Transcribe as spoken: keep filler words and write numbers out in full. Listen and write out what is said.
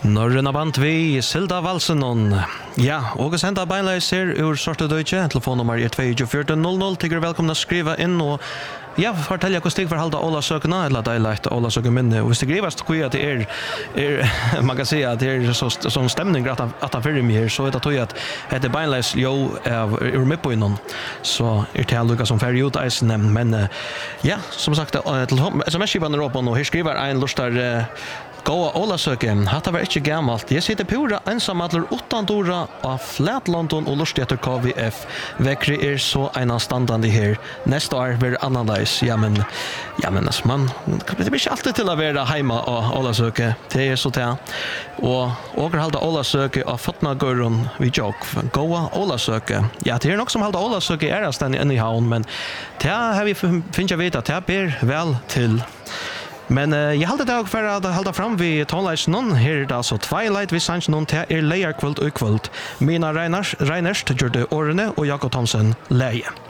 Norrøna band vi Silda Valsen on. Ja, og senda beinleis her ur Sorte Deutsche. Telefonnummer er två fyra noll noll. Tycker välkomna skriva in och ja, fortälja hur stig för halda Ola sökna eller deiligt Ola söker minne. Och hvis det grivast kvar att det är är man kan säga att det är så som stämning att att han för mig här så det tror jag att det beinleis jo ur med på innan. Så är det Lucas som färd ut isen men ja, som sagt S M S-skivan är uppe och här skriver en lustar Gåa Ålasøke, hatta var ikke gammalt. Jeg sitter pura ensamadler utan dora av Flatlandon og lustig etter K V F. Vekri er så ena standande her. Neste år blir annerledes. Ja, men, ja, men, altså, man, det blir ikke alltid til å være heima av Ålasøke. Det er så det. Og åker halda Ålasøke av Fotnagøren vid jok. Gåa Ålasøke. Ja, det er nok som halda Ålasøke er stendig enn i havn, men det har vi finnet jeg vite at det ber vel til. Men uh, jeg halte dag for å halda fram vi tonleisen nån. Her er det altså Twilight vi sanns nån til er leierkvöld og kvöld. Mina Reiners, Reiners gjør det årene og Jakob Thomsen leie.